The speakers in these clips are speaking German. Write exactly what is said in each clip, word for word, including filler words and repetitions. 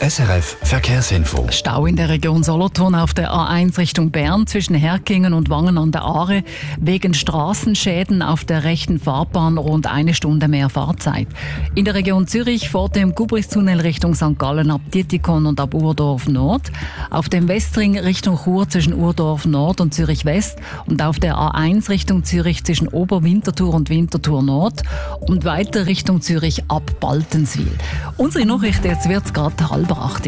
S R F Verkehrsinfo. Stau in der Region Solothurn auf der A eins Richtung Bern zwischen Herkingen und Wangen an der Aare. Wegen Straßenschäden auf der rechten Fahrbahn rund eine Stunde mehr Fahrzeit. In der Region Zürich vor dem Gubristunnel Richtung Sankt Gallen ab Dietikon und ab Urdorf Nord. Auf dem Westring Richtung Chur zwischen Urdorf Nord und Zürich West. Und auf der A eins Richtung Zürich zwischen Oberwinterthur und Winterthur Nord. Und weiter Richtung Zürich ab Baltenswil. Unsere Nachricht, jetzt wird es gerade halb acht.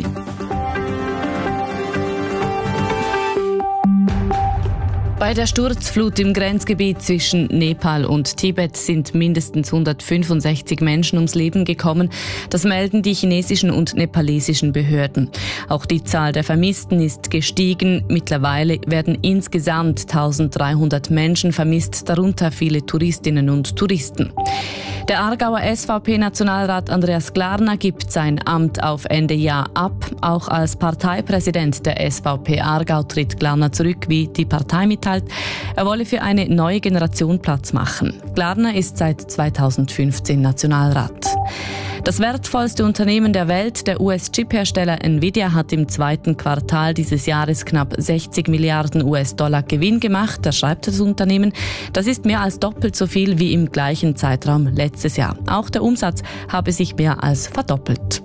Bei der Sturzflut im Grenzgebiet zwischen Nepal und Tibet sind mindestens hundertfünfundsechzig Menschen ums Leben gekommen. Das melden die chinesischen und nepalesischen Behörden. Auch die Zahl der Vermissten ist gestiegen. Mittlerweile werden insgesamt eintausenddreihundert Menschen vermisst, darunter viele Touristinnen und Touristen. Der Aargauer S V P-Nationalrat Andreas Glarner gibt sein Amt auf Ende Jahr ab. Auch als Parteipräsident der S V P Aargau tritt Glarner zurück, wie die Partei mitteilt. Er wolle für eine neue Generation Platz machen. Glarner ist seit zweitausendfünfzehn Nationalrat. Das wertvollste Unternehmen der Welt, der U S-Chip-Hersteller Nvidia, hat im zweiten Quartal dieses Jahres knapp sechzig Milliarden U S-Dollar Gewinn gemacht, das schreibt das Unternehmen. Das ist mehr als doppelt so viel wie im gleichen Zeitraum letztes Jahr. Auch der Umsatz habe sich mehr als verdoppelt.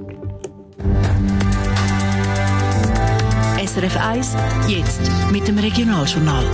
S R F eins, jetzt mit dem Regionaljournal.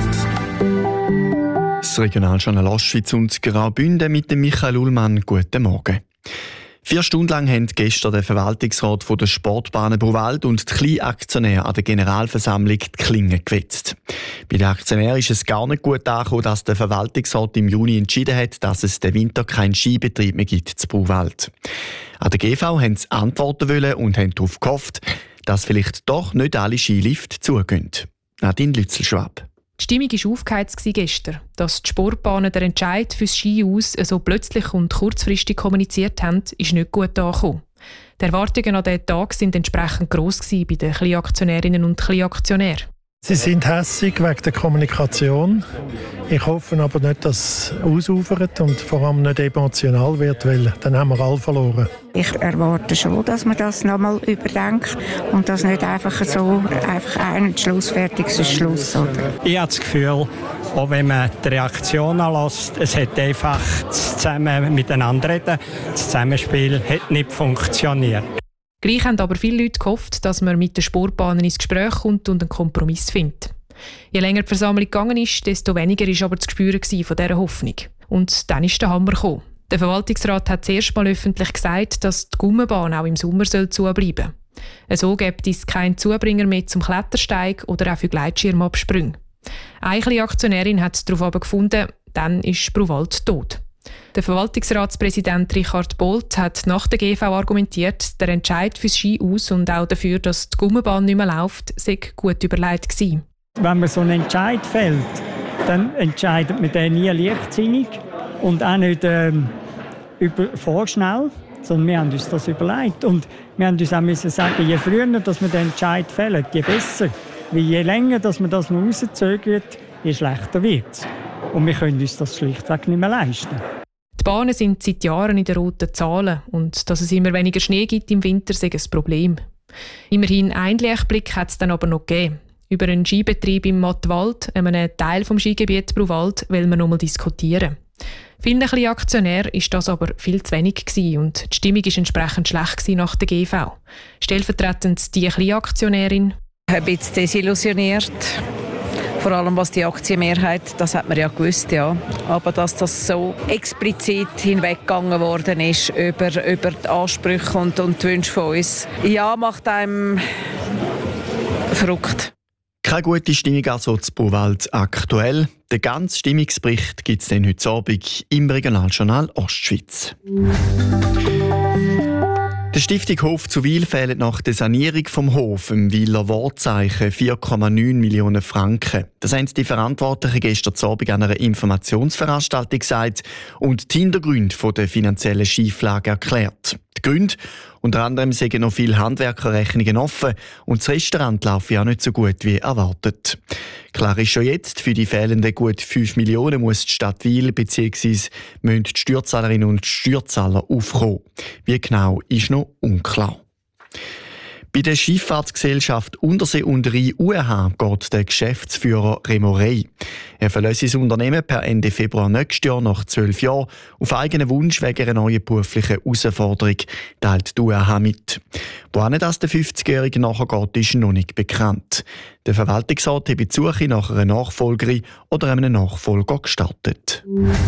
Das Regionaljournal Ostschweiz und Graubünden mit dem Michael Ullmann. Guten Morgen. Vier Stunden lang haben gestern der Verwaltungsrat von der Sportbahnen Bruwald und die Kleinaktionäre an der Generalversammlung die Klinge gewetzt. Bei den Aktionären ist es gar nicht gut angekommen, dass der Verwaltungsrat im Juni entschieden hat, dass es den Winter keinen Skibetrieb mehr gibt zu Bruwald. An der G V wollten sie Antworten wollen und haben darauf gehofft, dass vielleicht doch nicht alle Skilifte zugehen. Nadine Lützelschwab. Die Stimmung war aufgeheizt gestern. Dass die Sportbahnen den Entscheid für das Ski aus so plötzlich und kurzfristig kommuniziert haben, ist nicht gut angekommen. Die Erwartungen an diesen Tag waren entsprechend gross bei den Kleinaktionärinnen und Kleinaktionären. Sie sind hässig wegen der Kommunikation. Ich hoffe aber nicht, dass es ausufert und vor allem nicht emotional wird, weil dann haben wir alle verloren. Ich erwarte schon, dass man das nochmal überdenkt und dass nicht einfach so einfach ein Entschluss fertig ist, Schluss. Oder? Ich habe das Gefühl, auch wenn man die Reaktion anlässt, es hat einfach das Zusammen miteinander reden, das Zusammenspiel hat nicht funktioniert. Gleich haben aber viele Leute gehofft, dass man mit den Sportbahnen ins Gespräch kommt und einen Kompromiss findet. Je länger die Versammlung gegangen ist, desto weniger war aber das Gespür von dieser Hoffnung. Und dann ist der Hammer gekommen. Der Verwaltungsrat hat zuerst mal öffentlich gesagt, dass die Gummibahn auch im Sommer zubleiben soll. So gibt es keinen Zubringer mehr zum Klettersteig oder auch für Gleitschirmabsprünge. Eine kleine Aktionärin hat darauf aber gefunden, dann ist Bruwald tot. Der Verwaltungsratspräsident Richard Bolt hat nach der G V argumentiert, der Entscheid fürs Ski aus und auch dafür, dass die Gummibahn nicht mehr läuft, sei gut überlegt gewesen. Wenn man so einen Entscheid fällt, dann entscheidet man den nie leichtsinnig und auch nicht ähm, über, vorschnell, sondern wir haben uns das überlegt. Und wir haben uns auch müssen sagen, je früher dass wir den Entscheid fällen, je besser. Weil je länger dass man das rauszögert, je schlechter wird es. Und wir können uns das schlichtweg nicht mehr leisten. Die Bahnen sind seit Jahren in den roten Zahlen und dass es immer weniger Schnee gibt im Winter, ist ein Problem. Immerhin einen Lichtblick hat es dann aber noch gegeben. Über einen Skibetrieb im Mattwald, einem Teil des Skigebiets Bruwald, will man noch mal diskutieren. Vielen kleinen Aktionären war das aber viel zu wenig gewesen und die Stimmung war entsprechend schlecht nach der G V. Stellvertretend die Kleinaktionärin. Ein bisschen desillusioniert. Vor allem was die Aktienmehrheit, das hat man ja gewusst, ja. Aber dass das so explizit hinweggegangen worden ist über, über die Ansprüche und, und die Wünsche von uns, ja, macht einem verrückt. Keine gute Stimmung also zu Bruwald aktuell. Den ganzen Stimmungsbericht gibt es dann heute Abend im Regionaljournal Ostschweiz. Der Stiftung Hof zu Wil fehlen nach der Sanierung vom Hof im Wiler Wortzeichen vier Komma neun Millionen Franken. Das haben die Verantwortlichen gestern Abend an einer Informationsveranstaltung gesagt und die Hintergründe der finanziellen Schieflage erklärt. Die Gründe? Unter anderem sind noch viele Handwerkerrechnungen offen und das Restaurant laufe ja nicht so gut wie erwartet. Klar ist schon jetzt, für die fehlenden gut fünf Millionen muss die Stadt Wil bzw. müssen die Steuerzahlerinnen und Steuerzahler aufkommen. Wie genau, ist noch unklar. Bei der Schifffahrtsgesellschaft Untersee und Rhein U E H geht der Geschäftsführer Remo Rey. Er verlässt sein Unternehmen per Ende Februar nächstes Jahr nach zwölf Jahren auf eigenen Wunsch wegen einer neuen beruflichen Herausforderung, teilt die U E H mit. Wohin das der fünfzigjährige nachher geht, ist noch nicht bekannt. Der Verwaltungsrat hat die Suche nach einer Nachfolgerin oder einem Nachfolger gestartet.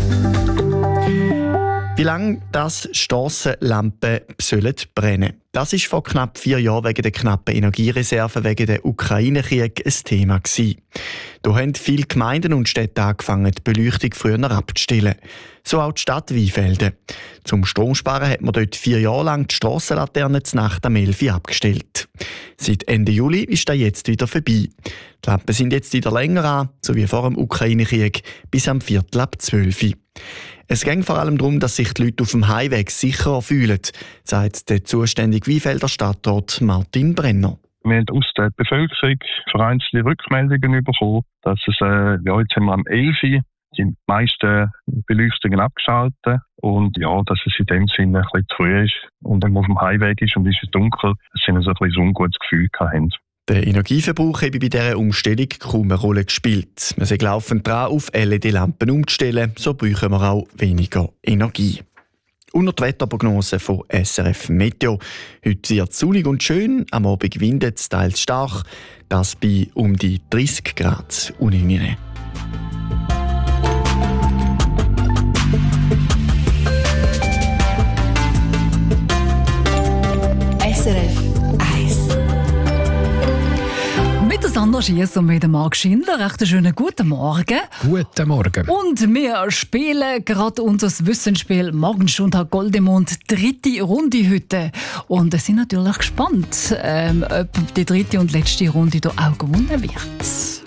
Wie lange das Strassenlampen sollen brennen? Das ist vor knapp vier Jahren wegen der knappen Energiereserven wegen der Ukraine-Krieg ein Thema gewesen. Da haben viele Gemeinden und Städte angefangen, die Beleuchtung früher abzustellen. So auch die Stadt Weinfelden. Zum Stromsparen hat man dort vier Jahre lang die Strassenlaternen zur Nacht am elf Uhr abgestellt. Seit Ende Juli ist das jetzt wieder vorbei. Die Lampen sind jetzt wieder länger an, so wie vor dem Ukraine-Krieg, bis am Viertel ab zwölf Uhr. Es geht vor allem darum, dass sich die Leute auf dem Heimweg sicherer fühlen, sagt der zuständige Weinfelder Stadtrat Martin Brenner. Wir haben aus der Bevölkerung vereinzelte Rückmeldungen bekommen, dass es, äh, ja, jetzt haben wir am elf Uhr die meisten Beleuchtungen abgeschaltet und ja, dass es in dem Sinne ein bisschen zu früh ist und wenn man auf dem Heimweg ist und es ist dunkel, dass sie so ein bisschen ein ungutes Gefühl haben. Der Energieverbrauch habe bei dieser Umstellung kaum eine Rolle gespielt. Wir sind laufend dran, auf L E D-Lampen umzustellen, so brauchen wir auch weniger Energie. Unter die Wetterprognose von S R F Meteo. Heute wird es sonnig und schön, am Abend windet es teils stark, das bei um die dreißig Grad unten. S R F eins. Mit der Sandra Schiess und mit dem Marc Schindler. Recht einen schönen guten Morgen. Guten Morgen. Und wir spielen gerade unser Wissensspiel Morgenstunde Goldemond, dritte Runde heute. Und wir sind natürlich gespannt, ähm, ob die dritte und letzte Runde hier auch gewonnen wird.